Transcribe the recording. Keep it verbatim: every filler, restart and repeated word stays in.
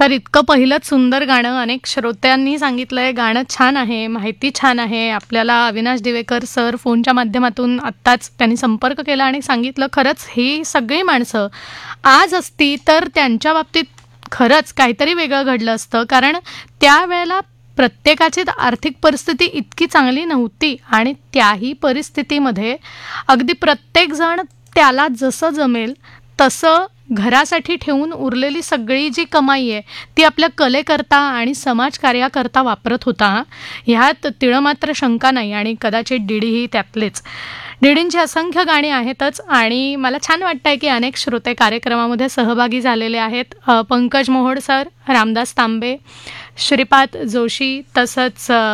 तर इतकं पहिलंच सुंदर गाणं अनेक श्रोत्यांनी सांगितलंय गाणं छान आहे, माहिती छान आहे. आपल्याला अविनाश दिवेकर सर फोनच्या माध्यमातून आत्ताच त्यांनी संपर्क केला आणि सांगितलं खरंच ही सगळी माणसं आज असती तर त्यांच्या बाबतीत खरंच काहीतरी वेगळं घडलं असतं. कारण त्यावेळेला प्रत्येकाची आर्थिक परिस्थिती इतकी चांगली नव्हती आणि त्याही परिस्थितीमध्ये अगदी प्रत्येकजण त्याला जसं जमेल तसं घरासाठी ठेवून उरलेली सगळी जी कमाई आहे ती आपल्या कलेकरता आणि समाजकार्याकरता वापरत होता. ह्यात तिळमात्र शंका नाही आणि कदाचित डीडीही त्यातलेच. डीडींची असंख्य गाणी आहेतच आणि मला छान वाटतंय की अनेक श्रोते कार्यक्रमामध्ये सहभागी झालेले आहेत. अ, पंकज मोहोड सर, रामदास तांबे, श्रीपाद जोशी तसंच